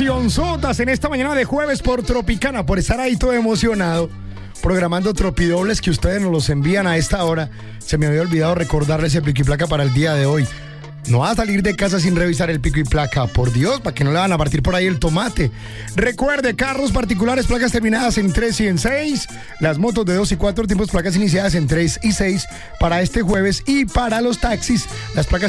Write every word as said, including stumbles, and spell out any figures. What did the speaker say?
emocionzotas en esta mañana de jueves por Tropicana, por estar ahí todo emocionado, programando tropidobles que ustedes nos los envían a esta hora. Se me había olvidado recordarles el pico y placa para el día de hoy. No va a salir de casa sin revisar el pico y placa, por Dios, para que no le van a partir por ahí el tomate. Recuerde, carros particulares, placas terminadas en tres y en seis. Las motos de dos y cuatro tiempos, placas iniciadas en tres y seis para este jueves. Y para los taxis, las placas